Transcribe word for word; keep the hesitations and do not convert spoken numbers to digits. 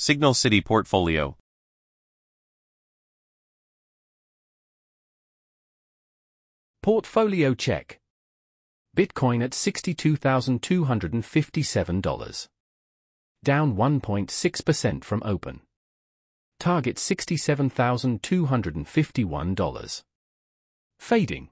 Signal City Portfolio. Portfolio check. Bitcoin at sixty-two thousand two hundred fifty-seven dollars. Down one point six percent from open. Target sixty-seven thousand two hundred fifty-one dollars. Fading.